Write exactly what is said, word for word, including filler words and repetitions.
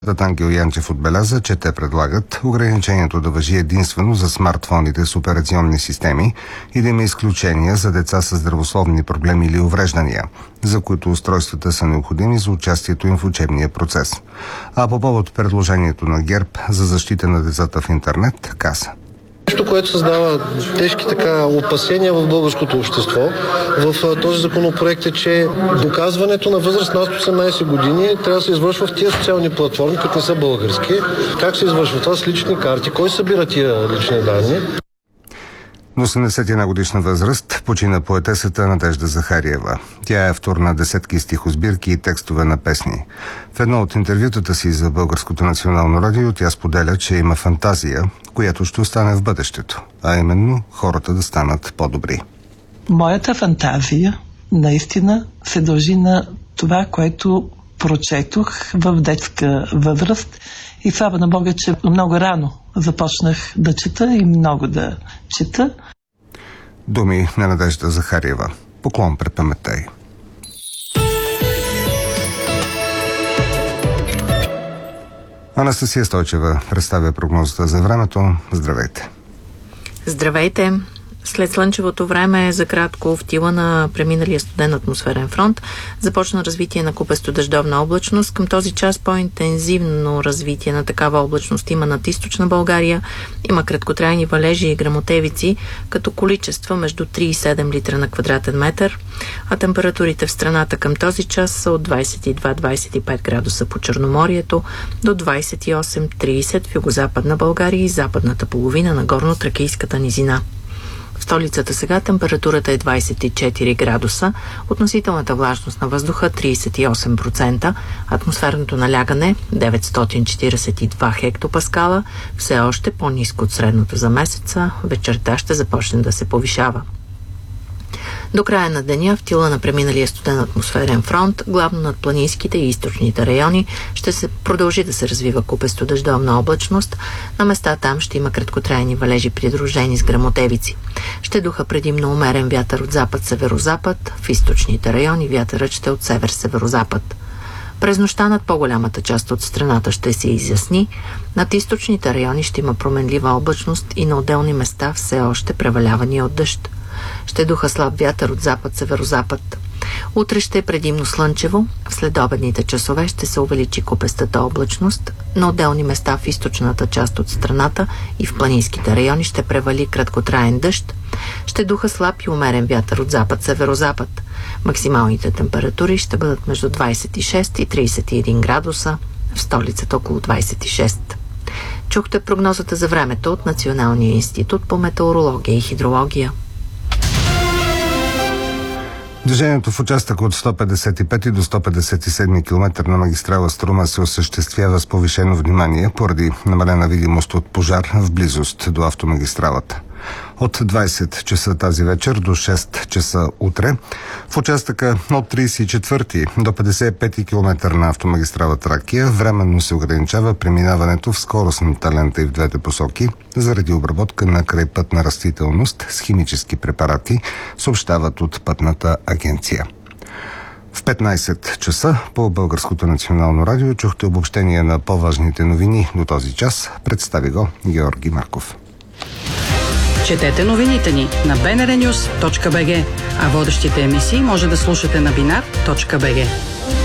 Ангел Янчев отбеляза, че те предлагат ограничението да важи единствено за смартфоните с операционни системи и да има изключения за деца с здравословни проблеми или увреждания, за които устройствата са необходими за участието им в учебния процес. А по повод предложението на ГЕРБ за защита на децата в интернет, каза: Нещо, което създава тежки така опасения в българското общество в този законопроект е, че доказването на възраст над осемнадесет години трябва да се извършва в тия социални платформи, които не са български. Как се извършва това? С лични карти. Кой събира тия лични данни? На осемдесет и една годишна възраст почина поетесата Надежда Захариева. Тя е автор на десетки стихосбирки и текстове на песни. В едно от интервютата си за Българското национално радио тя споделя, че има фантазия, която ще остане в бъдещето, а именно хората да станат по-добри. Моята фантазия наистина се дължи на това, което прочетох в детска възраст и слава на Бога, че много рано започнах да чета и много да чета. Думи на Надежда Захариева. Поклон пред паметта й. Анастасия Стойчева представя прогнозата за времето. Здравейте! Здравейте! След слънчевото време за кратко в тила на преминалия студен атмосферен фронт започна развитие на купесто дъждовна облачност. Към този час по-интензивно развитие на такава облачност има над източна България. Има краткотрайни валежи и гръмотевици, като количества между три и седем литра на квадратен метър, а температурите в страната към този час са от двадесет и два до двадесет и пет градуса по Черноморието до двадесет и осем до тридесет в югозападна България и западната половина на горно-тракийската низина. В столицата сега температурата е двадесет и четири градуса, относителната влажност на въздуха тридесет и осем процента, атмосферното налягане деветстотин четиридесет и два хектопаскала, все още по-ниско от средното за месеца, вечерта ще започне да се повишава. До края на деня в тила на преминалия студен атмосферен фронт, главно над планинските и източните райони, ще се продължи да се развива купесто дъждовна облачност. На места там ще има краткотрайни валежи, придружени с гръмотевици. Ще духа предимно умерен вятър от запад-северозапад, в източните райони вятърът ще от север-северозапад. През нощта над по-голямата част от страната ще се изясни. Над източните райони ще има променлива облачност и на отделни места все още превалявания от дъжд. Ще духа слаб вятър от запад-северозапад. Утре ще е предимно слънчево, в следобедните часове ще се увеличи купестата облачност, на отделни места в източната част от страната и в планинските райони ще превали краткотраен дъжд. Ще духа слаб и умерен вятър от запад-северозапад. Максималните температури ще бъдат между двадесет и шест и тридесет и един градуса, в столицата около двадесет и шест. Чухте прогнозата за времето от Националния институт по метеорология и хидрология. Движението в участък от сто петдесет и пети до сто петдесет и седми километър на магистрала Струма се осъществява с повишено внимание поради намалена видимост от пожар в близост до автомагистралата. От двадесет часа тази вечер до шест часа утре в участъка от тридесет и четвърти до петдесет и пети километър на автомагистрала Тракия временно се ограничава преминаването в скоростната лента и в двете посоки заради обработка на крайпътна растителност с химически препарати, съобщават от Пътната агенция. В петнадесет часа по Българското национално радио чухте обобщение на по-важните новини до този час. Представи го Георги Марков. Четете новините ни на би ен ар нюс точка би джи, а водещите емисии може да слушате на бинар точка би джи.